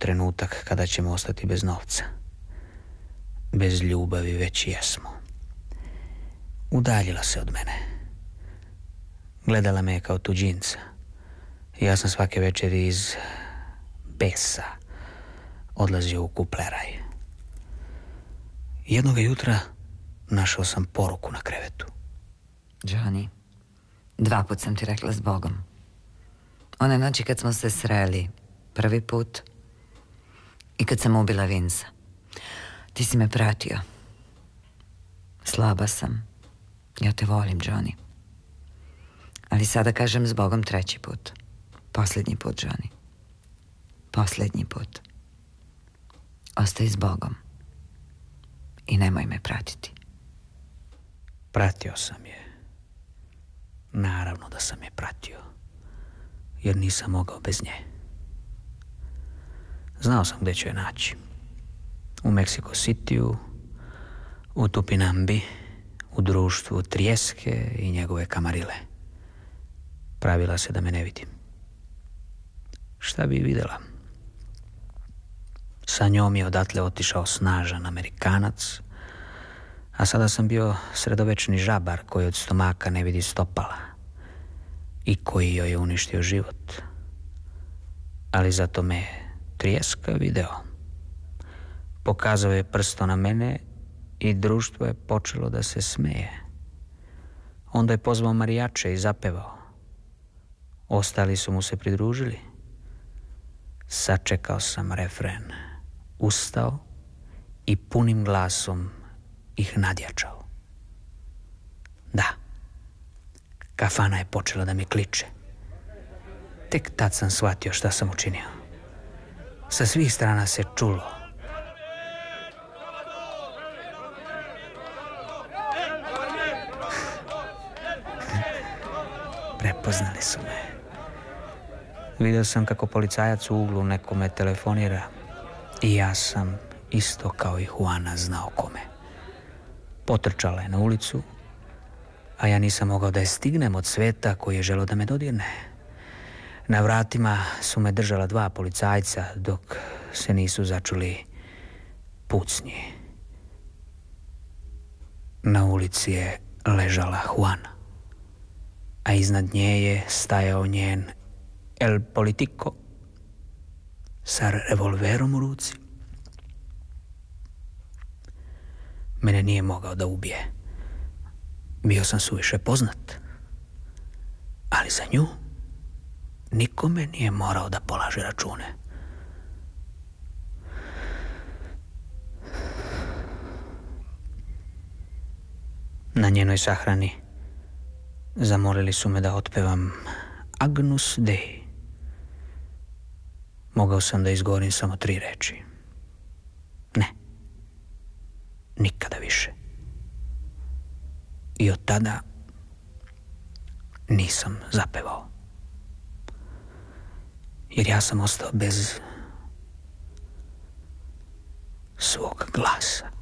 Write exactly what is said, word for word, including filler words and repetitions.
trenutak kada ćemo ostati bez novca. Bez ljubavi već jesmo. Udaljila se od mene. Gledala me kao tuđinca. Ja sam svake večeri iz besa odlazio u kupleraj. Jednoga jutra našao sam poruku na krevetu. Johnny, dva put sam ti rekla s Bogom. One noći kad smo se sreli prvi put i kad sam ubila Vinca. Ti si me pratio. Slaba sam. Ja te volim, Johnny. Ali sada kažem s Bogom treći put. Posljednji put, Johnny. Posljednji put. Ostaj s Bogom. I nemoj me pratiti. Pratio sam je. Naravno da sam je pratio. Jer nisam mogao bez nje. Znao sam gdje ću je naći. U Mexico Cityu, u Tupinambi, u društvu Trjeske i njegove kamarile. Pravila se da me ne vidi. Šta bi vidjela? Sa njom je odatle otišao snažan Amerikanac, a sada sam bio sredovečni žabar koji od stomaka ne vidi stopala i koji joj je uništio život. Ali zato me Trjeska video. Pokazao je prstom na mene i društvo je počelo da se smeje. Onda je pozvao marijače i zapevao. Ostali su mu se pridružili. Sačekao sam refren. Ustao i punim glasom ih nadjačao. Da, kafana je počela da mi kliče. Tek tad sam shvatio šta sam učinio. Sa svih strana se čulo. Prepoznali su me. Vidio sam kako policajac u uglu nekome telefonira i ja sam isto kao i Juana znao kome. Potrčala je na ulicu, a ja nisam mogao da je stignem od sveta koji je želeo da me dodirne. Na vratima su me držala dva policajca dok se nisu začuli pucnji. Na ulici je ležala Juana, a iznad nje je stajao njen El Politico sa revolverom u ruci. Mene nije mogao da ubije. Bio sam suviše poznat. Ali za nju nikome nije morao da polaže račune. Na njenoj sahrani zamolili su me da otpevam Agnus Dei. Mogao sam da izgovorim samo tri reči. Ne. Nikada više. I od tada nisam zapevao. Jer ja sam ostao bez svog glasa.